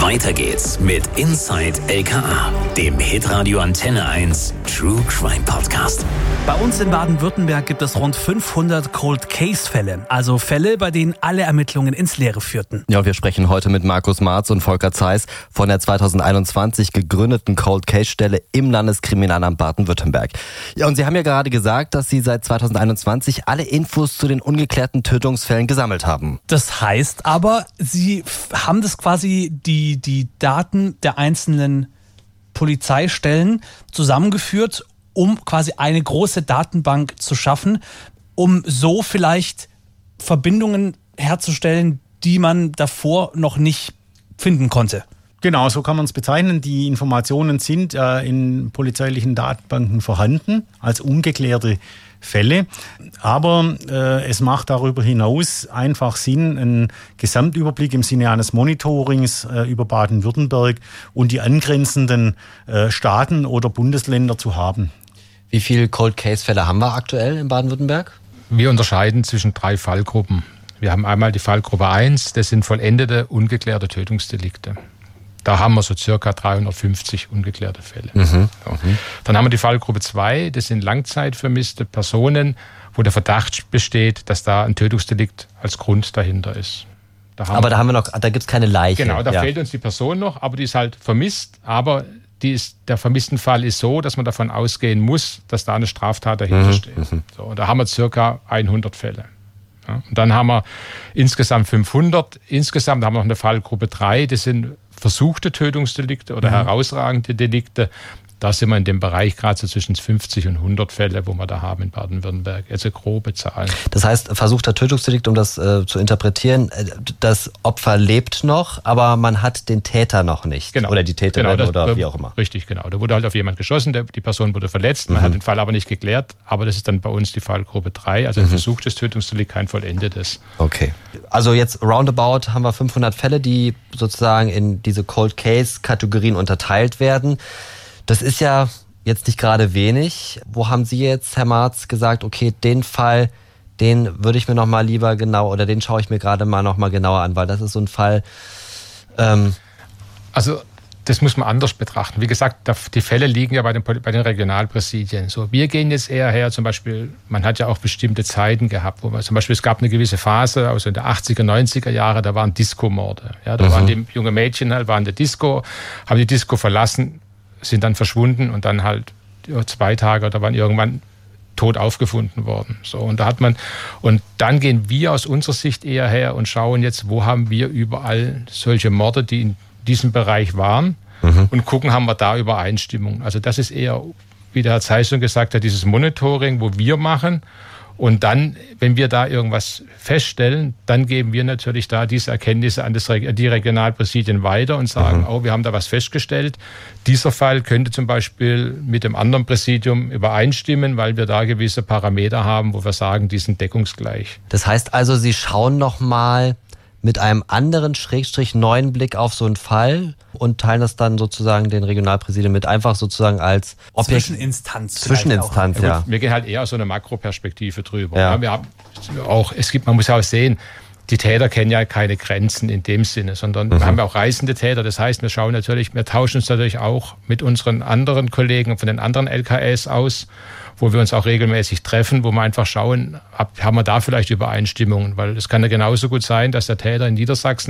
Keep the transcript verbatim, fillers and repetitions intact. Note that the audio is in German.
Weiter geht's mit Inside L K A, dem Hitradio Antenne eins True Crime Podcast. Bei uns in Baden-Württemberg gibt es rund fünfhundert Cold Case Fälle, also Fälle, bei denen alle Ermittlungen ins Leere führten. Ja, wir sprechen heute mit Markus Marz und Volker Zeiss von der zweitausendeinundzwanzig gegründeten Cold Case Stelle im Landeskriminalamt Baden-Württemberg. Ja, und Sie haben ja gerade gesagt, dass Sie seit zweitausendeinundzwanzig alle Infos zu den ungeklärten Tötungsfällen gesammelt haben. Das heißt aber, Sie haben das quasi die, die Daten der einzelnen Polizeistellen zusammengeführt, um quasi eine große Datenbank zu schaffen, um so vielleicht Verbindungen herzustellen, die man davor noch nicht finden konnte. Genau, so kann man es bezeichnen. Die Informationen sind äh, in polizeilichen Datenbanken vorhanden als ungeklärte Fälle. Aber äh, es macht darüber hinaus einfach Sinn, einen Gesamtüberblick im Sinne eines Monitorings äh, über Baden-Württemberg und die angrenzenden äh, Staaten oder Bundesländer zu haben. Wie viele Cold Case Fälle haben wir aktuell in Baden-Württemberg? Wir unterscheiden zwischen drei Fallgruppen. Wir haben einmal die Fallgruppe eins, das sind vollendete, ungeklärte Tötungsdelikte. Da haben wir so circa dreihundertfünfzig ungeklärte Fälle. Mhm. So. Dann haben wir die Fallgruppe zwei, das sind langzeitvermisste Personen, wo der Verdacht besteht, dass da ein Tötungsdelikt als Grund dahinter ist. Da aber da haben wir noch, da gibt es keine Leiche. Genau, da ja. fehlt uns die Person noch, aber die ist halt vermisst. Aber die ist, der vermissten Fall ist so, dass man davon ausgehen muss, dass da eine Straftat dahinter mhm. steht. So, und da haben wir circa hundert Fälle. Ja, und dann haben wir insgesamt fünfhundert. Insgesamt haben wir noch eine Fallgruppe drei, das sind versuchte Tötungsdelikte oder mhm. herausragende Delikte. Da sind wir in dem Bereich gerade so zwischen fünfzig und hundert Fälle, wo wir da haben in Baden-Württemberg. Also grobe Zahlen. Das heißt, versuchter Tötungsdelikt, um das äh, zu interpretieren, das Opfer lebt noch, aber man hat den Täter noch nicht. Genau. Oder die Täterin genau, das, oder wie auch immer. Richtig, genau. Da wurde halt auf jemand geschossen, der, die Person wurde verletzt, man mhm. hat den Fall aber nicht geklärt. Aber das ist dann bei uns die Fallgruppe drei, also ein mhm. versuchtes Tötungsdelikt, kein vollendetes. Okay. Also jetzt roundabout haben wir fünfhundert Fälle, die sozusagen in diese Cold Case-Kategorien unterteilt werden. Das ist ja jetzt nicht gerade wenig. Wo haben Sie jetzt, Herr Marz, gesagt, okay, den Fall, den würde ich mir noch mal lieber genau, oder den schaue ich mir gerade mal noch mal genauer an, weil das ist so ein Fall. Ähm also das muss man anders betrachten. Wie gesagt, die Fälle liegen ja bei den, bei den Regionalpräsidien. So, wir gehen jetzt eher her, zum Beispiel, man hat ja auch bestimmte Zeiten gehabt, wo man zum Beispiel, es gab eine gewisse Phase, also in der achtziger, neunziger Jahre, da waren Disco-Morde. Ja, da mhm. waren die junge Mädchen halt, waren in der Disco, haben die Disco verlassen, sind dann verschwunden und dann halt zwei Tage oder waren irgendwann tot aufgefunden worden. So, und da hat man, und dann gehen wir aus unserer Sicht eher her und schauen jetzt, wo haben wir überall solche Morde, die in diesem Bereich waren, mhm. und gucken, haben wir da Übereinstimmung. Also das ist eher, wie der Herr Zeiss schon gesagt hat, dieses Monitoring, wo wir machen. Und dann, wenn wir da irgendwas feststellen, dann geben wir natürlich da diese Erkenntnisse an das, die Regionalpräsidien weiter und sagen, mhm. oh, wir haben da was festgestellt. Dieser Fall könnte zum Beispiel mit dem anderen Präsidium übereinstimmen, weil wir da gewisse Parameter haben, wo wir sagen, die sind deckungsgleich. Das heißt also, Sie schauen nochmal mit einem anderen, schrägstrich neuen Blick auf so einen Fall und teilen das dann sozusagen den Regionalpräsidien mit, einfach sozusagen als Objekt. Zwischeninstanz. Zwischeninstanz, ja. ja. Gut, wir gehen halt eher aus so einer Makroperspektive drüber. Ja. Ja, wir haben auch, es gibt, man muss ja auch sehen, die Täter kennen ja keine Grenzen in dem Sinne, sondern mhm. wir haben ja auch reisende Täter. Das heißt, wir schauen natürlich, wir tauschen uns natürlich auch mit unseren anderen Kollegen von den anderen L K As aus, wo wir uns auch regelmäßig treffen, wo wir einfach schauen, haben wir da vielleicht Übereinstimmungen, weil es kann ja genauso gut sein, dass der Täter in Niedersachsen